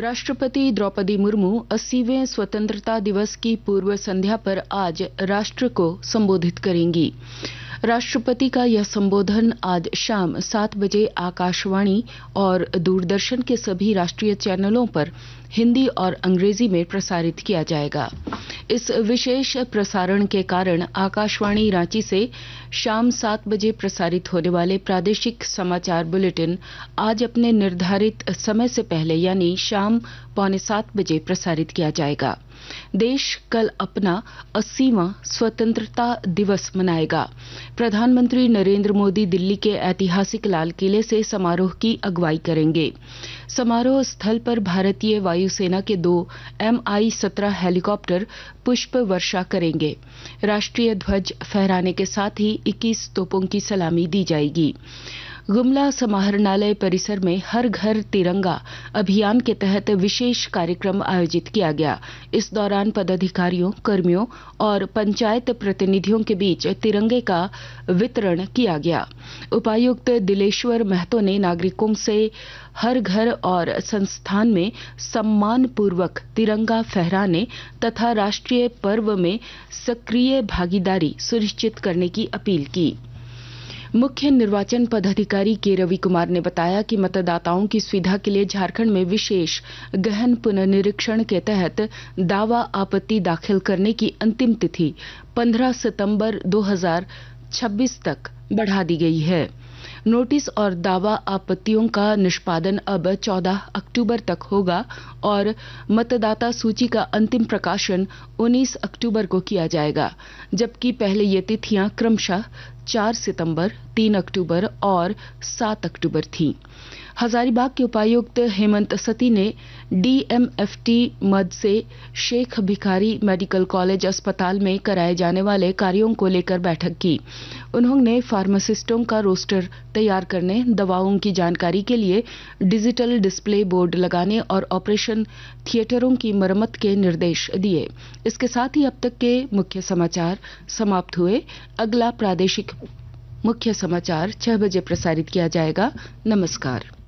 राष्ट्रपति द्रौपदी मुर्मू 80वें स्वतंत्रता दिवस की पूर्व संध्या पर आज राष्ट्र को संबोधित करेंगी। राष्ट्रपति का यह संबोधन आज शाम 7 बजे आकाशवाणी और दूरदर्शन के सभी राष्ट्रीय चैनलों पर हिंदी और अंग्रेजी में प्रसारित किया जाएगा। इस विशेष प्रसारण के कारण आकाशवाणी रांची से शाम 7 बजे प्रसारित होने वाले प्रादेशिक समाचार बुलेटिन आज अपने निर्धारित समय से पहले यानी शाम 6:45 बजे प्रसारित किया जाएगा। देश कल अपना 80वां स्वतंत्रता दिवस मनाएगा। प्रधानमंत्री नरेंद्र मोदी दिल्ली के ऐतिहासिक लाल किले से समारोह की अगुवाई करेंगे। समारोह स्थल पर भारतीय वायुसेना के 2 Mi-17 हेलीकॉप्टर पुष्प वर्षा करेंगे। राष्ट्रीय ध्वज फहराने के साथ ही 21 तोपों की सलामी दी जाएगी। गुमला समाहरणालय परिसर में हर घर तिरंगा अभियान के तहत विशेष कार्यक्रम आयोजित किया गया। इस दौरान पदाधिकारियों, कर्मियों और पंचायत प्रतिनिधियों के बीच तिरंगे का वितरण किया गया। उपायुक्त दिलेश्वर महतो ने नागरिकों से हर घर और संस्थान में सम्मान पूर्वक तिरंगा फहराने तथा राष्ट्रीय पर्व में सक्रिय भागीदारी सुनिश्चित करने की अपील की। मुख्य निर्वाचन पदाधिकारी के रवि कुमार ने बताया कि मतदाताओं की सुविधा के लिए झारखंड में विशेष गहन पुनर्निरीक्षण के तहत दावा आपत्ति दाखिल करने की अंतिम तिथि 15 सितंबर 2026 तक बढ़ा दी गई है। नोटिस और दावा आपत्तियों का निष्पादन अब 14 अक्टूबर तक होगा और मतदाता सूची का अंतिम प्रकाशन 19 अक्टूबर को किया जाएगा, जबकि पहले ये तिथियां क्रमशः 4 सितंबर, 3 अक्टूबर और 7 अक्टूबर थीं। हजारीबाग के उपायुक्त हेमंत सती ने डीएमएफटी मद से शेख भिखारी मेडिकल कॉलेज अस्पताल में कराए जाने वाले कार्यों को लेकर बैठक की। उन्होंने फार्मासिस्टों का रोस्टर तैयार करने, दवाओं की जानकारी के लिए डिजिटल डिस्प्ले बोर्ड लगाने और ऑपरेशन थिएटरों की मरम्मत के निर्देश दिए। इसके साथ ही अब तक के मुख्य समाचार समाप्त हुए। अगला प्रादेशिक मुख्य समाचार 6 बजे प्रसारित किया जाएगा। नमस्कार।